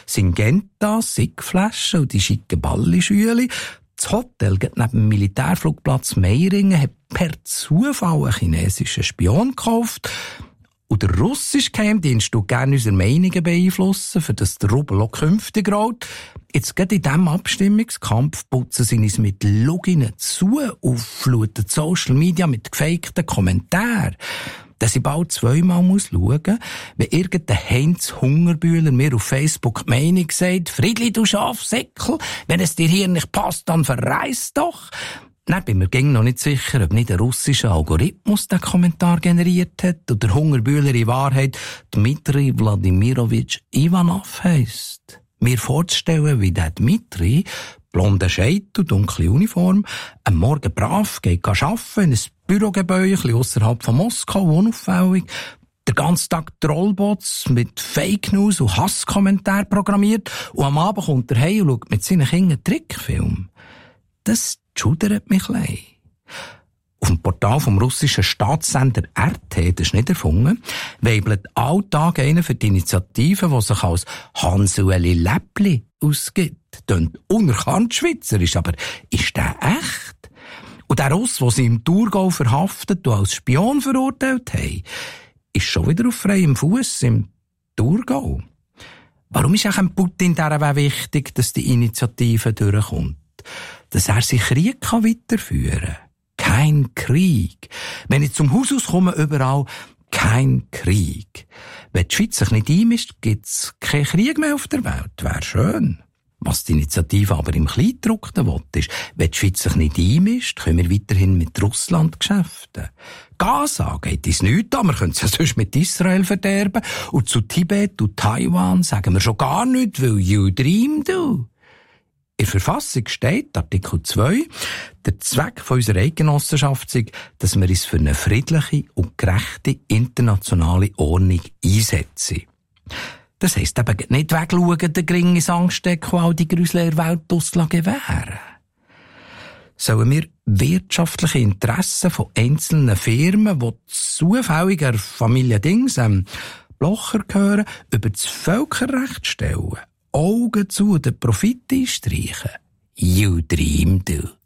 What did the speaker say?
Syngenta, Sigflaschen und die schicken Ballischüli. Das Hotel neben dem Militärflugplatz Meiringen hat per Zufall einen chinesischen Spion gekauft. Und der russische Geheimdienst tut gerne unsere Meinungen beeinflussen, für das der Rubel auch künftig rollt. Jetzt gerade in diesem Abstimmungskampf putzen sie uns mit Loginen zu und fluten Social Media mit gefakten Kommentaren. Dass ich bald zweimal schauen muss, wenn irgendein Heinz Hungerbühler mir auf Facebook die Meinung sagt, Friedli, du Schafsäckel, wenn es dir hier nicht passt, dann verreis doch. Dann bin mir noch nicht sicher, ob nicht ein russischer Algorithmus den Kommentar generiert hat und der Hungerbühler in Wahrheit Dmitri Wladimirovich Ivanov heisst. Mir vorzustellen, wie der Dmitri, blonder Scheitel, dunkle Uniform, am Morgen brav geht arbeiten in ein Bürogebäude ausserhalb von Moskau, unauffällig, den ganzen Tag Trollbots mit Fake News und Hasskommentaren programmiert und am Abend kommt er heim und schaut mit seinen Kindern einen Trickfilm. Das schudert mich leid. Auf dem Portal vom russischen Staatssender RT, das ist nicht erfunden, weibelt alltag einer für die Initiative, die sich als Hansueli Läppli ausgibt. Tönt unerkannt schweizerisch, aber ist der echt? Und der Russ, den sie im Thurgau verhaftet und als Spion verurteilt haben, ist schon wieder auf freiem Fuß im Thurgau. Warum ist auch Putin dieser wichtig, dass die Initiative durchkommt? Dass er sich Krieg weiterführen kann. Kein Krieg. Wenn ich zum Haus komme, überall kein Krieg. Wenn die Schweiz sich nicht einmischt, gibt's keinen Krieg mehr auf der Welt. Wäre schön. Was die Initiative aber im Kleingedruckten will, ist, wenn die Schweiz sich nicht einmischt, können wir weiterhin mit Russland geschäften. Gaza geht uns nichts an, wir können es ja sonst mit Israel verderben. Und zu Tibet und Taiwan sagen wir schon gar nichts, weil you dream do. In der Verfassung steht, Artikel 2, der Zweck von unserer Eidgenossenschaft ist, dass wir uns für eine friedliche und gerechte internationale Ordnung einsetzen. Das heisst eben nicht wegschauen, den Gring ins Angst stecken und all die Grüsel in der Welt gewähren. Sollen wir wirtschaftliche Interessen von einzelnen Firmen, die zufällig der Familie Dings, Blocher gehören, über das Völkerrecht stellen? Augen zu, den Profit einstreichen? You dream do.